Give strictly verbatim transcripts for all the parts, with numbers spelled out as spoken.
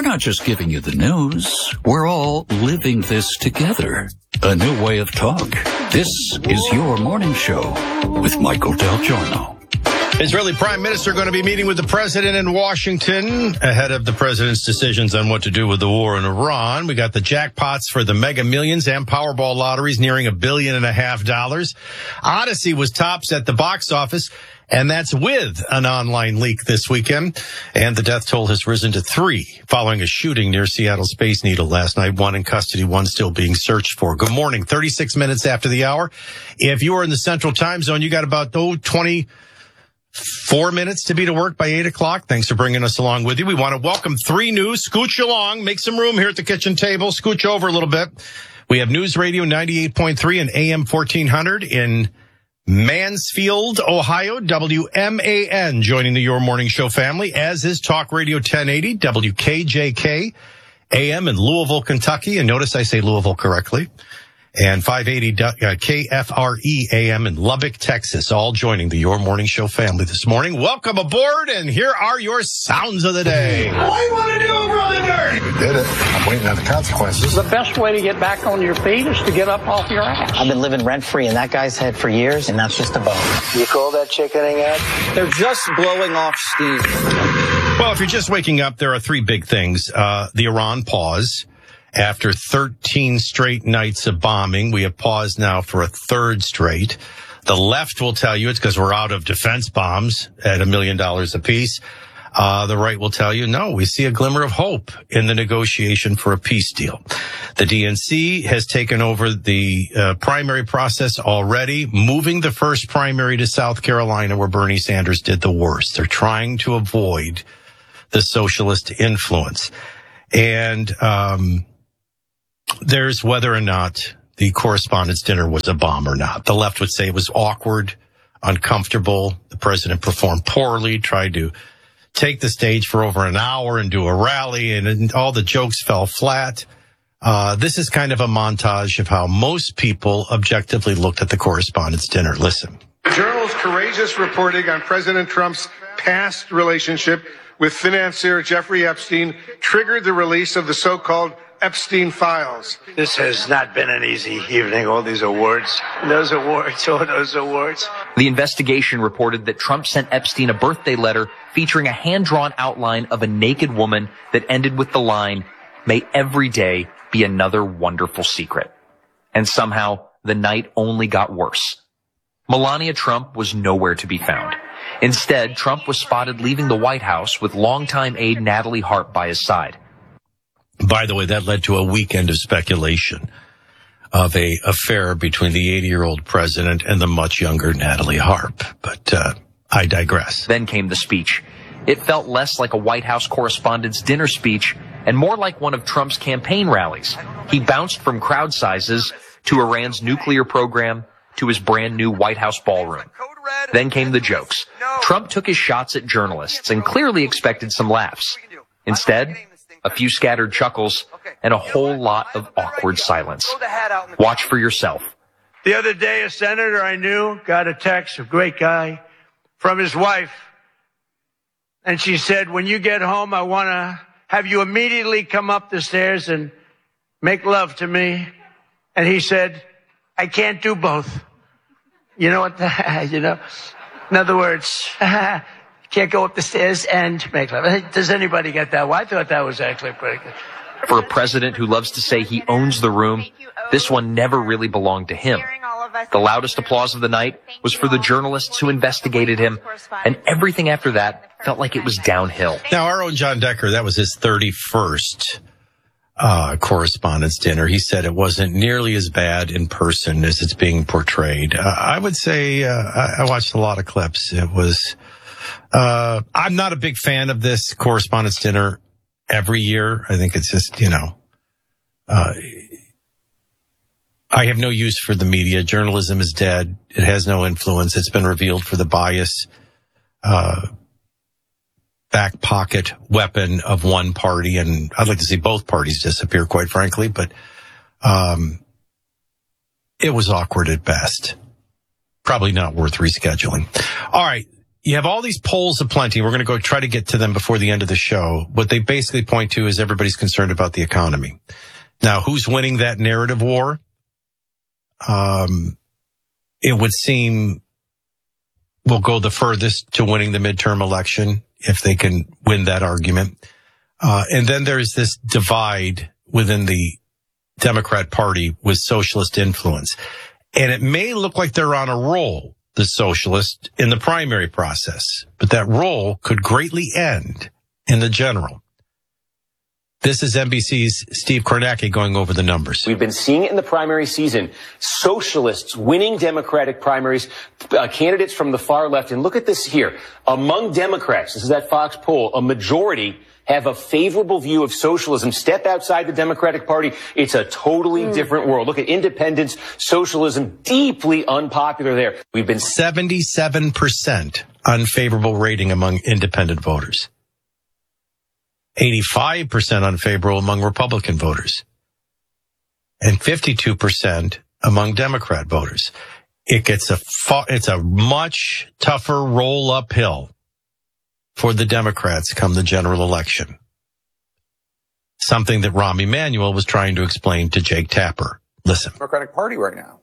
We're not just giving you the news. We're all living this together. A new way of talk. This is Your Morning Show with Michael Del Giorno. Israeli Prime Minister going to be meeting with the president in Washington ahead of the president's decisions on what to do with the war in Iran. We got the jackpots for the Mega Millions and Powerball lotteries nearing a billion and a half dollars. Odyssey was tops at the box office, and that's with an online leak this weekend. And the death toll has risen to three following a shooting near Seattle Space Needle last night. One in custody, one still being searched for. Good morning. thirty-six minutes after the hour. If you are in the Central Time Zone, you got about oh, twenty Four minutes to be to work by eight o'clock. Thanks for bringing us along with you. We want to welcome three news. Scooch along. Make some room here at the kitchen table. Scooch over a little bit. We have News Radio ninety-eight point three and A M fourteen hundred in Mansfield, Ohio. W M A N joining the Your Morning Show family, as is Talk Radio ten eighty, W K J K, A M in Louisville, Kentucky. And notice I say Louisville correctly. And five eighty K F R E A M in Lubbock, Texas, all joining the Your Morning Show family this morning. Welcome aboard, and here are your sounds of the day. What do you want to do, Brother Nerd? We did it. I'm waiting on the consequences. The best way to get back on your feet is to get up off your ass. I've been living rent-free in that guy's head for years, and that's just a bone. You call that chickening out? They're just blowing off steam. Well, if you're just waking up, there are three big things. Uh, the Iran pause. After thirteen straight nights of bombing, we have paused now for a third straight. The left will tell you it's because we're out of defense bombs at a million dollars apiece. Uh, the right will tell you, no, we see a glimmer of hope in the negotiation for a peace deal. The D N C has taken over the uh, primary process already, moving the first primary to South Carolina, where Bernie Sanders did the worst. They're trying to avoid the socialist influence. And, um, there's whether or not the correspondence dinner was a bomb or not. The left would say it was awkward, uncomfortable. The president performed poorly, tried to take the stage for over an hour and do a rally, and, and all the jokes fell flat. Uh, this is kind of a montage of how most people objectively looked at the correspondence dinner. Listen. The Journal's courageous reporting on President Trump's past relationship with financier Jeffrey Epstein triggered the release of the so-called Epstein files. This has not been an easy evening. All these awards, those awards, all those awards. The investigation reported that Trump sent Epstein a birthday letter featuring a hand-drawn outline of a naked woman that ended with the line, "May every day be another wonderful secret." And somehow, the night only got worse. Melania Trump was nowhere to be found. Instead, Trump was spotted leaving the White House with longtime aide Natalie Hart by his side. By the way, that led to a weekend of speculation of a affair between the eighty-year-old president and the much younger Natalie Hart. But uh, I digress. Then came the speech. It felt less like a White House correspondents' dinner speech and more like one of Trump's campaign rallies. He bounced from crowd sizes to Iran's nuclear program to his brand new White House ballroom. Then came the jokes. Trump took his shots at journalists and clearly expected some laughs. Instead, a few scattered chuckles, and a whole lot of awkward silence. Watch for yourself. The other day, a senator I knew got a text, a great guy, from his wife. And she said, "When you get home, I want to have you immediately come up the stairs and make love to me." And he said, "I can't do both." You know what? The, you know, in other words, can't go up the stairs and make love. Does anybody get that? Well, I thought that was actually pretty good. For a president who loves to say he owns the room, this one never really belonged to him. The loudest applause of the night was for the journalists who investigated him, and everything after that felt like it was downhill. Now, our own John Decker, that was his thirty-first uh correspondence dinner. He said it wasn't nearly as bad in person as it's being portrayed. Uh, I would say uh, I, I watched a lot of clips. It was... Uh, I'm not a big fan of this correspondence dinner every year. I think it's just, you know, uh, I have no use for the media. Journalism is dead. It has no influence. It's been revealed for the bias, uh, back pocket weapon of one party. And I'd like to see both parties disappear, quite frankly, but, um, it was awkward at best. Probably not worth rescheduling. All right. you have all these polls aplenty. We're going to go try to get to them before the end of the show. What they basically point to is everybody's concerned about the economy. Now, who's winning that narrative war? Um, it would seem will go the furthest to winning the midterm election if they can win that argument. Uh, and then there's this divide within the Democrat Party with socialist influence. And it may look like they're on a roll, the socialists, in the primary process, but that roll could greatly end in the general. This is N B C's Steve Kornacki going over the numbers. We've been seeing it in the primary season. Socialists winning Democratic primaries, uh, candidates from the far left. And look at this here. Among Democrats, this is that Fox poll, a majority have a favorable view of socialism. Step outside the Democratic Party, it's a totally mm. different world. Look at independence, socialism, deeply unpopular there. We've been seventy-seven percent unfavorable rating among independent voters. eighty-five percent unfavorable among Republican voters. And fifty-two percent among Democrat voters. It gets a, fu- it's a much tougher roll uphill for the Democrats come the general election. Something that Rahm Emanuel was trying to explain to Jake Tapper. Listen. Democratic Party right now.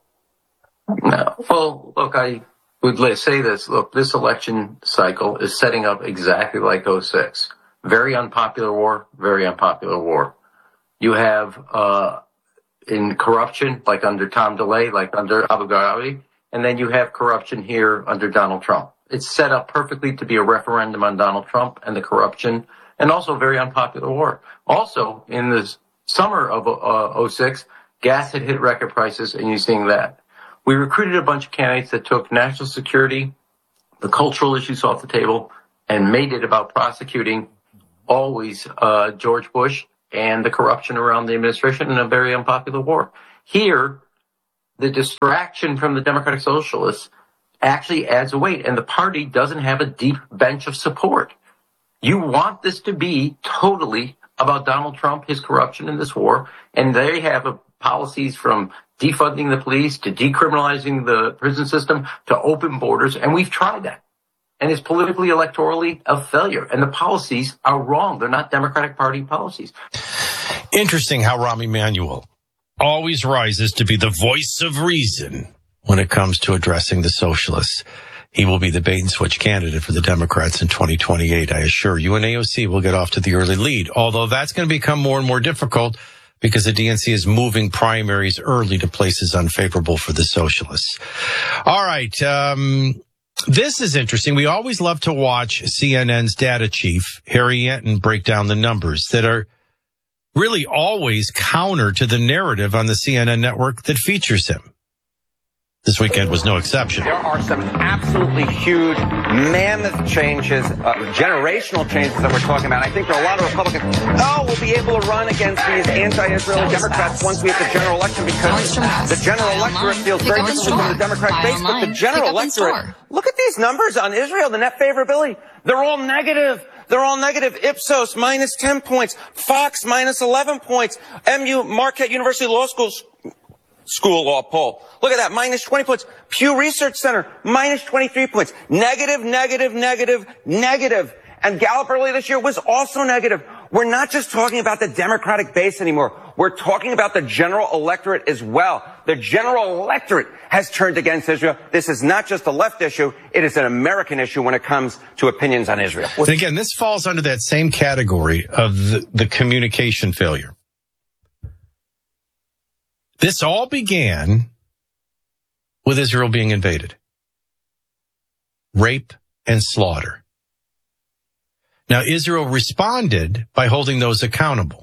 No. Well, look, I would say this. Look, this election cycle is setting up exactly like oh six. Very unpopular war, very unpopular war. You have, uh, in corruption, like under Tom DeLay, like under Abu Ghraib, and then you have corruption here under Donald Trump. It's set up perfectly to be a referendum on Donald Trump and the corruption, and also a very unpopular war. Also, in the summer of uh, oh six, gas had hit record prices, and you're seeing that. We recruited a bunch of candidates that took national security, the cultural issues off the table, and made it about prosecuting always uh, George Bush and the corruption around the administration in a very unpopular war. Here, the distraction from the Democratic Socialists actually adds a weight, and the party doesn't have a deep bench of support. You want this to be totally about Donald Trump, his corruption in this war, and they have a, policies from defunding the police to decriminalizing the prison system to open borders, and we've tried that. And it's politically, electorally a failure. And the policies are wrong. They're not Democratic Party policies. Interesting how Rahm Emanuel always rises to be the voice of reason when it comes to addressing the socialists. He will be the bait and switch candidate for the Democrats in twenty twenty-eight, I assure you. And A O C will get off to the early lead, although that's going to become more and more difficult because the D N C is moving primaries early to places unfavorable for the socialists. All right. Um, This is interesting. We always love to watch C N N's data chief, Harry Enten, break down the numbers that are really always counter to the narrative on the C N N network that features him. This weekend was no exception. There are some absolutely huge, mammoth changes, uh, generational changes that we're talking about. I think there are a lot of Republicans, oh, we'll be able to run against these anti-Israeli Democrats once we have the general election because the general electorate feels very different from the Democrat base. But the general electorate, look at these numbers on Israel, the net favorability. They're all negative. They're all negative. Ipsos, minus ten points. Fox, minus eleven points. M U, Marquette University Law School's School Law poll. Look at that, minus twenty points. Pew Research Center, minus twenty-three points. Negative, negative, negative, negative. And Gallup earlier this year was also negative. We're not just talking about the Democratic base anymore. We're talking about the general electorate as well. The general electorate has turned against Israel. This is not just a left issue. It is an American issue when it comes to opinions on Israel. And again, this falls under that same category of the, the communication failure. This all began with Israel being invaded. Rape and slaughter. Now, Israel responded by holding those accountable,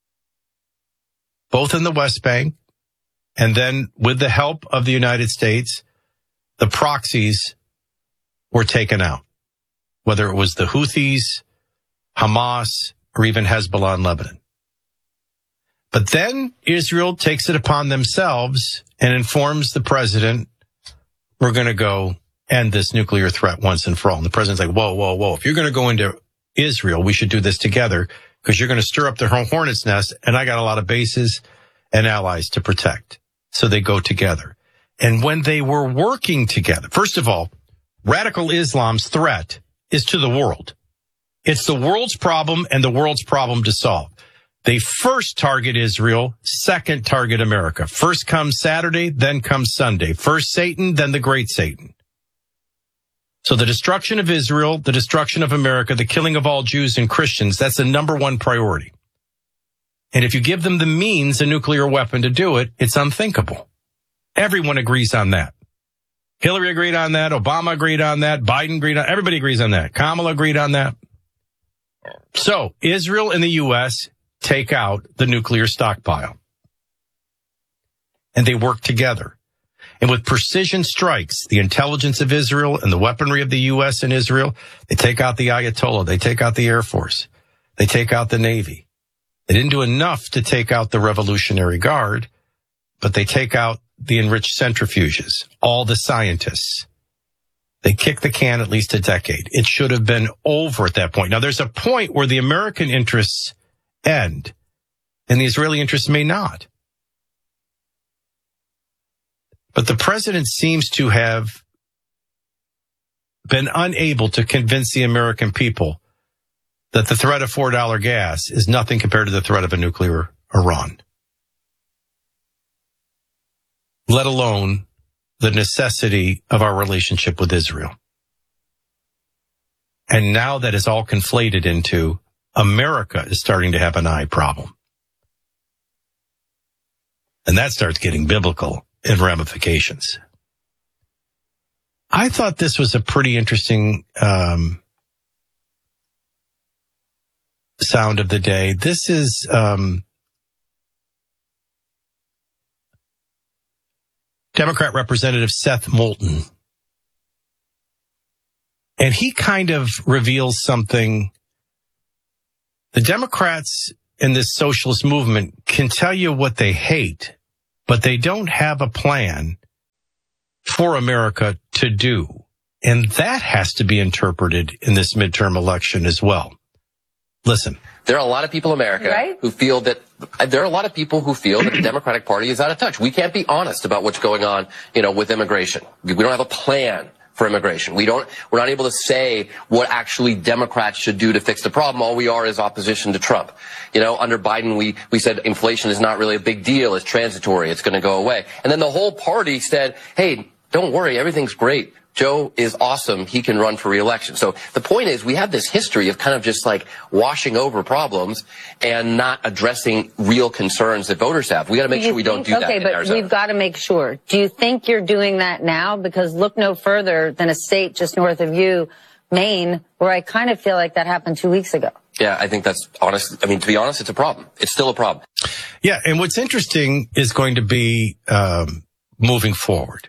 both in the West Bank and then with the help of the United States, the proxies were taken out, whether it was the Houthis, Hamas, or even Hezbollah in Lebanon. But then Israel takes it upon themselves and informs the president, we're going to go end this nuclear threat once and for all. And the president's like, whoa, whoa, whoa. If you're going to go into Israel, we should do this together because you're going to stir up the hornet's nest. And I got a lot of bases and allies to protect. So they go together. And when they were working together, first of all, radical Islam's threat is to the world. It's the world's problem and the world's problem to solve. They first target Israel, second target America. First comes Saturday, then comes Sunday. First Satan, then the great Satan. So the destruction of Israel, the destruction of America, the killing of all Jews and Christians, that's the number one priority. And if you give them the means, a nuclear weapon to do it, it's unthinkable. Everyone agrees on that. Hillary agreed on that. Obama agreed on that. Biden agreed on, everybody agrees on that. Kamala agreed on that. So Israel and the U S take out the nuclear stockpile. And they work together. And with precision strikes, the intelligence of Israel and the weaponry of the U S and Israel, they take out the Ayatollah. They take out the Air Force. They take out the Navy. They didn't do enough to take out the Revolutionary Guard, but they take out the enriched centrifuges, all the scientists. They kick the can at least a decade. It should have been over at that point. Now, there's a point where the American interests end, and the Israeli interests may not. But the president seems to have been unable to convince the American people that the threat of four dollar gas is nothing compared to the threat of a nuclear Iran, let alone the necessity of our relationship with Israel. And now that is all conflated into America is starting to have an eye problem. And that starts getting biblical in ramifications. I thought this was a pretty interesting um, sound of the day. This is um, Democrat Representative Seth Moulton. And he kind of reveals something. The Democrats in this socialist movement can tell you what they hate, but they don't have a plan for America to do. And that has to be interpreted in this midterm election as well. Listen. There are a lot of people in America right? who feel that there are a lot of people who feel that the Democratic Party is out of touch. We can't be honest about what's going on, you know, with immigration. We don't have a plan for immigration. We don't, we're not able to say what actually Democrats should do to fix the problem. All we are is opposition to Trump. You know, under Biden, we, we said inflation is not really a big deal. It's transitory. It's going to go away. And then the whole party said, hey, don't worry. Everything's great. Joe is awesome. He can run for re-election. So the point is we have this history of kind of just like washing over problems and not addressing real concerns that voters have. We got to make sure we don't do that in Arizona. Okay, but we've got to make sure. Do you think you're doing that now? Because look no further than a state just north of you, Maine, where I kind of feel like that happened two weeks ago. Yeah, I think that's honest. I mean, to be honest, it's a problem. It's still a problem. Yeah, and what's interesting is going to be um, moving forward.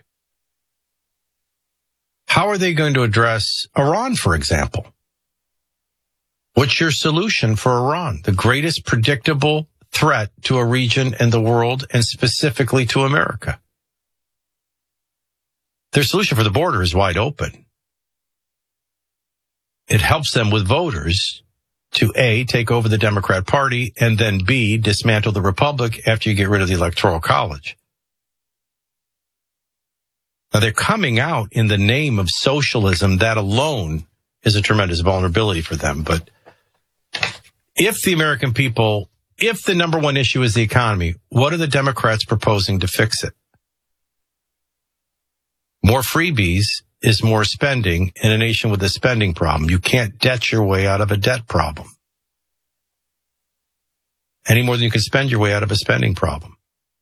How are they going to address Iran, for example? What's your solution for Iran? The greatest predictable threat to a region and the world, and specifically to America. Their solution for the border is wide open. It helps them with voters to A, take over the Democrat Party, and then B, dismantle the Republic after you get rid of the Electoral College. Now, they're coming out in the name of socialism. That alone is a tremendous vulnerability for them. But if the American people, if the number one issue is the economy, what are the Democrats proposing to fix it? More freebies is more spending in a nation with a spending problem. You can't debt your way out of a debt problem any more than you can spend your way out of a spending problem.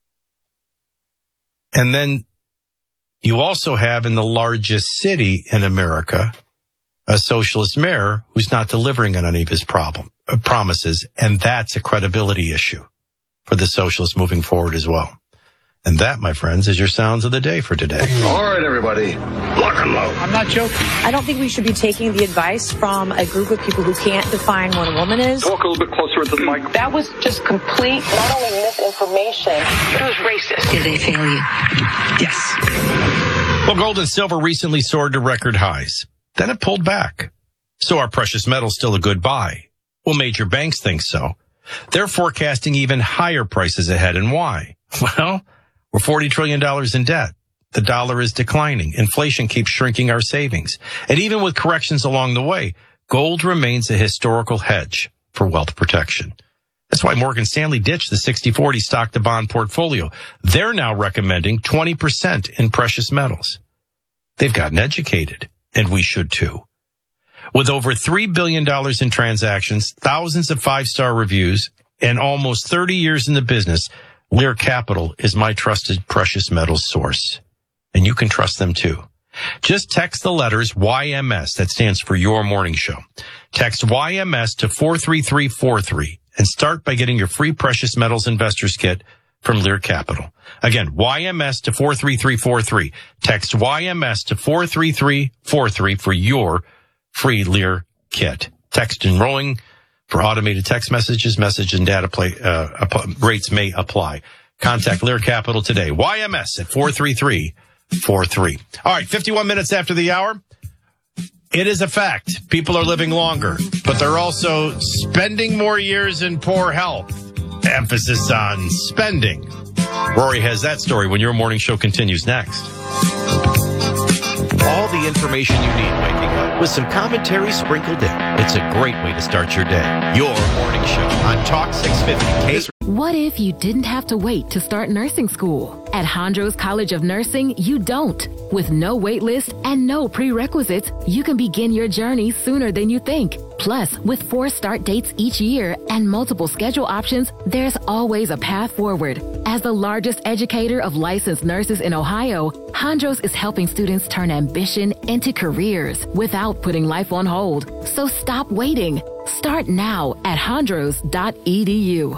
And then you also have in the largest city in America a socialist mayor who's not delivering on any of his problem, uh, promises, and that's a credibility issue for the socialists moving forward as well. And that, my friends, is your sounds of the day for today. All right, everybody, lock and load. I'm not joking. I don't think we should be taking the advice from a group of people who can't define what a woman is. Talk a little bit closer into the mic. That was just complete, not only misinformation, but it was racist. Did they fail you? Yes. Well, gold and silver recently soared to record highs. Then it pulled back. So are precious metals still a good buy? Well, major banks think so. They're forecasting even higher prices ahead. And why? Well, we're forty trillion dollars in debt. the dollar is declining. Inflation keeps shrinking our savings. And even with corrections along the way, gold remains a historical hedge for wealth protection. That's why Morgan Stanley ditched the sixty forty stock to bond portfolio. They're now recommending twenty percent in precious metals. They've gotten educated, and we should too. With over three billion dollars in transactions, thousands of five-star reviews, and almost thirty years in the business, Lear Capital is my trusted precious metals source. And you can trust them too. Just text the letters Y M S, that stands for Your Morning Show. Text Y M S to four three three four three and start by getting your free precious metals investors kit from Lear Capital. Again, Y M S to four three three four three. Text Y M S to four three three four three for your free Lear kit. Text enrolling for automated text messages, message and data play, uh, rates may apply. Contact Lear Capital today. Y M S at four three three four three. All right, fifty-one minutes after the hour. It is a fact. People are living longer, but they're also spending more years in poor health. Emphasis on spending. Rory has that story when your morning show continues next. All the information you need waking up with some commentary sprinkled in. It's a great way to start your day. Your morning show on Talk six fifty. K- What if you didn't have to wait to start nursing school? At Hondros College of Nursing, you don't. With no wait list and no prerequisites, you can begin your journey sooner than you think. Plus, with four start dates each year and multiple schedule options, there's always a path forward. As the largest educator of licensed nurses in Ohio, Hondros is helping students turn ambition into careers without putting life on hold. So stop waiting. Start now at hondros dot e d u.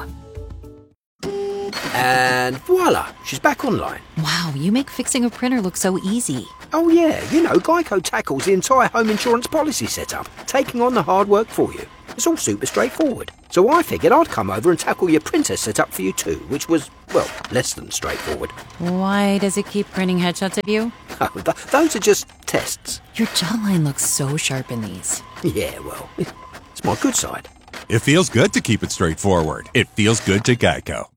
And voila, she's back online. Wow, you make fixing a printer look so easy. Oh yeah, you know, Geico tackles the entire home insurance policy setup, taking on the hard work for you. It's all super straightforward. So I figured I'd come over and tackle your printer setup for you too, which was, well, less than straightforward. Why does it keep printing headshots of you? Oh, th- those are just tests. Your jawline looks so sharp in these. Yeah, well, it's my good side. It feels good to keep it straightforward. It feels good to Geico.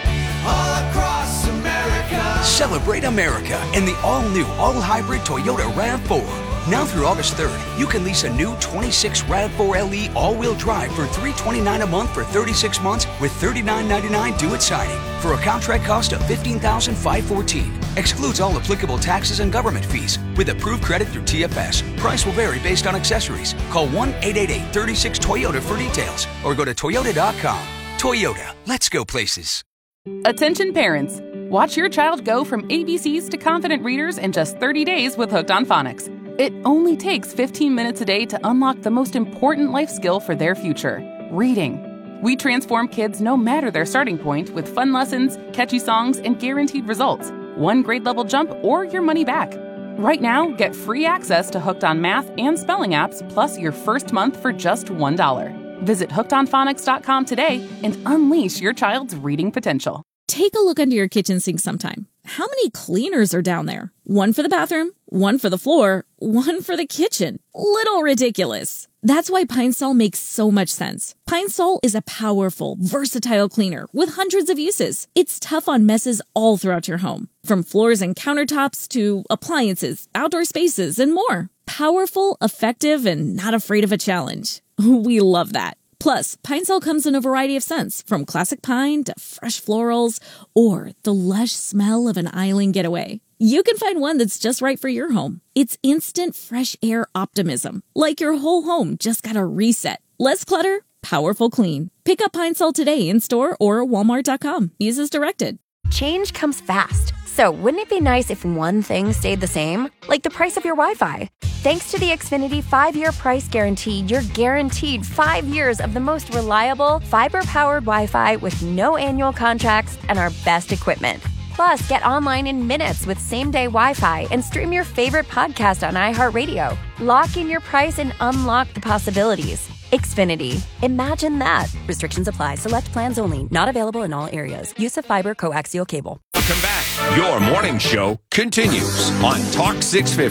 Celebrate America in the all-new, all-hybrid Toyota RAV four. Now through August third, you can lease a new twenty-six RAV four L E all-wheel drive for three hundred twenty-nine dollars a month for thirty-six months with thirty-nine ninety-nine due at signing for a contract cost of fifteen thousand five hundred fourteen dollars. Excludes all applicable taxes and government fees with approved credit through T F S. Price will vary based on accessories. Call one eight eight eight, three six, Toyota for details or go to toyota dot com. Toyota, let's go places. Attention parents. Watch your child go from A B Cs to confident readers in just thirty days with Hooked on Phonics. It only takes fifteen minutes a day to unlock the most important life skill for their future, reading. We transform kids no matter their starting point with fun lessons, catchy songs, and guaranteed results. One grade level jump or your money back. Right now, get free access to Hooked on Math and Spelling apps plus your first month for just one dollar. Visit hooked on phonics dot com today and unleash your child's reading potential. Take a look under your kitchen sink sometime. How many cleaners are down there? One for the bathroom, one for the floor, one for the kitchen. Little ridiculous. That's why Pine Sol makes so much sense. Pine Sol is a powerful, versatile cleaner with hundreds of uses. It's tough on messes all throughout your home, from floors and countertops to appliances, outdoor spaces, and more. Powerful, effective, and not afraid of a challenge. We love that. Plus, Pine Sol comes in a variety of scents, from classic pine to fresh florals, or the lush smell of an island getaway. You can find one that's just right for your home. It's instant fresh air optimism, like your whole home just got a reset. Less clutter, powerful clean. Pick up Pine Sol today in store or walmart dot com. Use as directed. Change comes fast. So wouldn't it be nice if one thing stayed the same? Like the price of your Wi-Fi. Thanks to the Xfinity five-year price guarantee, you're guaranteed five years of the most reliable, fiber-powered Wi-Fi with no annual contracts and our best equipment. Plus, get online in minutes with same-day Wi-Fi and stream your favorite podcast on iHeartRadio. Lock in your price and unlock the possibilities. Xfinity. Imagine that. Restrictions apply. Select plans only. Not available in all areas. Use of fiber coaxial cable. Welcome back. Your morning show continues on Talk six fifty.